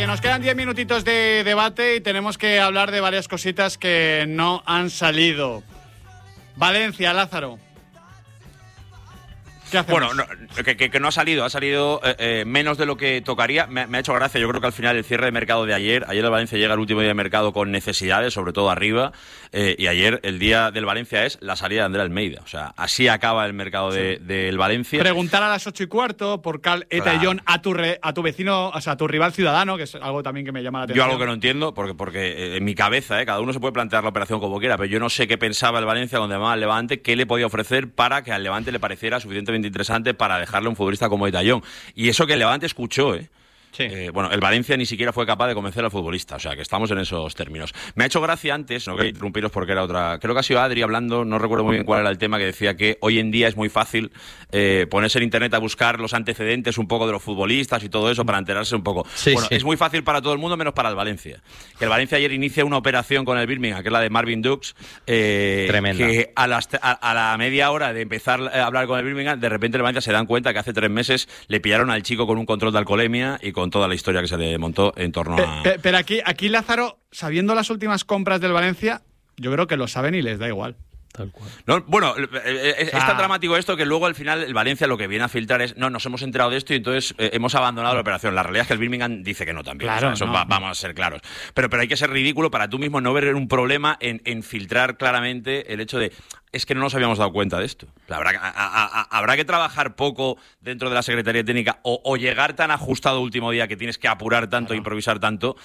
que nos quedan 10 minutitos de debate y tenemos que hablar de varias cositas que no han salido. Valencia, Lázaro. Bueno, que no ha salido menos de lo que tocaría. Me ha hecho gracia, yo creo que al final el cierre de mercado de ayer el Valencia llega al último día de mercado con necesidades, sobre todo arriba, y ayer el día del Valencia es la salida de André Almeida. O sea, así acaba el mercado del Valencia. Preguntar a las 8:15 por Cal Etayón a tu vecino, o sea, a tu rival Ciudadano, que es algo también que me llama la atención. Yo algo que no entiendo, porque en mi cabeza, cada uno se puede plantear la operación como quiera, pero yo no sé qué pensaba el Valencia cuando llamaba al Levante, qué le podía ofrecer para que al Levante le pareciera suficientemente interesante para dejarle a un futbolista como Etayón. Y eso que el Levante escuchó, Sí. Bueno, el Valencia ni siquiera fue capaz de convencer al futbolista, o sea, que estamos en esos términos. Me ha hecho gracia antes, no quería interrumpiros porque era otra... Creo que ha sido Adri hablando, no recuerdo muy bien cuál era el tema, que decía que hoy en día es muy fácil ponerse en internet a buscar los antecedentes un poco de los futbolistas y todo eso para enterarse un poco. Sí, bueno, sí. es muy fácil para todo el mundo menos para el Valencia. Que el Valencia ayer inicia una operación con el Birmingham, que es la de Marvin Dukes, Tremenda. que a la media hora de empezar a hablar con el Birmingham, de repente el Valencia se dan cuenta que hace 3 meses le pillaron al chico con un control de alcoholemia y con toda la historia que se le montó en torno a... Pero aquí Lázaro, sabiendo las últimas compras del Valencia, yo creo que lo saben y les da igual. Tal cual. No, bueno, es tan dramático esto que luego al final el Valencia lo que viene a filtrar es nos hemos enterado de esto y entonces hemos abandonado la operación. La realidad es que el Birmingham dice que no también. Claro, o sea, eso vamos a ser claros. Pero hay que ser ridículo para tú mismo no ver un problema en filtrar claramente el hecho de es que no nos habíamos dado cuenta de esto. Habrá que trabajar poco dentro de la Secretaría Técnica o llegar tan ajustado último día que tienes que apurar tanto e improvisar tanto